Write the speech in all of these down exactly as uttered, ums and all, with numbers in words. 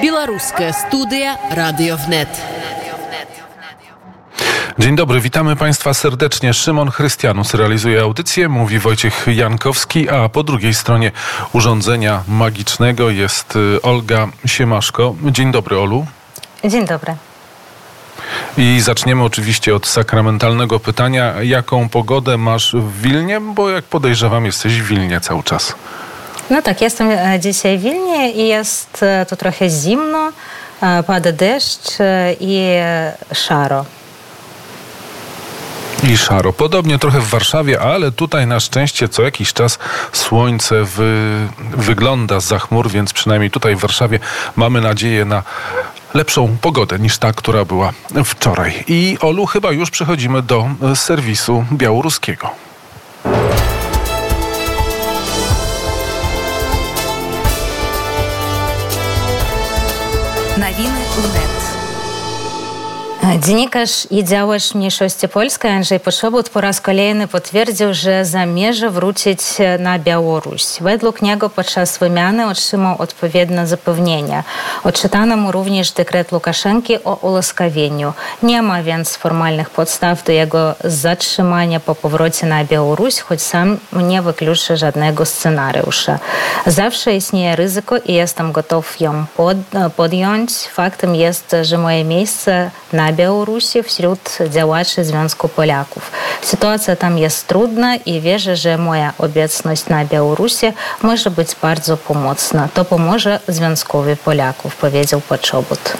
Белорусская студия Radio Wnet. Dzień dobry, witamy Państwa serdecznie. Szymon Chrystianus realizuje audycję, mówi Wojciech Jankowski, a po drugiej stronie urządzenia magicznego jest Olga Siemaszko. Dzień dobry, Olu. Dzień dobry. I zaczniemy oczywiście od sakramentalnego pytania. Jaką pogodę masz w Wilnie? Bo jak podejrzewam, jesteś w Wilnie cały czas. No tak, jestem dzisiaj w Wilnie i jest tu trochę zimno, pada deszcz i szaro. I szaro. Podobnie trochę w Warszawie, ale tutaj na szczęście co jakiś czas słońce wy, wygląda zza chmur, więc przynajmniej tutaj w Warszawie mamy nadzieję na lepszą pogodę niż ta, która była wczoraj. I Olu, chyba już przechodzimy do serwisu białoruskiego. Nowiny Unet. Dziennikarz i działacz mniejszości polskiej Andrzej Poczobut po raz kolejny potwierdził, że zamierza wrócić na Białoruś. Według niego podczas wymiany otrzymał odpowiednie zapewnienia. Odczytano mu również dekret Łukaszenki o ułaskawieniu. Nie ma więc formalnych podstaw do jego zatrzymania po powrocie na Białoruś, choć sam nie wyklucza żadnego scenariusza. Zawsze istnieje ryzyko i jestem gotów ją pod, podjąć. Faktem jest, że moje miejsce na Białorusi wśród działaczy Związku Polaków. Sytuacja tam jest trudna i wierzę, że moja obecność na Białorusi może być bardzo pomocna. To pomoże Związkowi Polaków, powiedział Poczobut.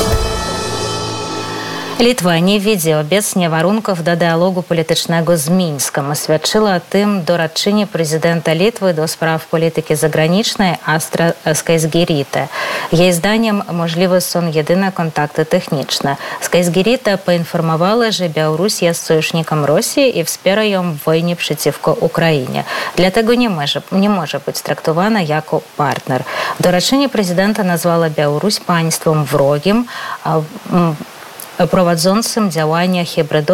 Litwa nie widzi obecnie warunków do dialogu politycznego z Mińskiem. Oświadczyła o tym doradczyni prezydenta Litwy do spraw polityki zagranicznej Astra Skaisgirytė. Jej zdaniem możliwe są jedyne kontakty techniczne. Skaisgirytė poinformowała, że Białoruś jest sojusznikiem Rosji i wspiera ją w wojnie przeciwko Ukrainie. Dlatego nie może, nie może być traktowana jako partner. Doradczyni prezydenta nazwała Białoruś państwem wrogim, prowadzącym działania hybrydowe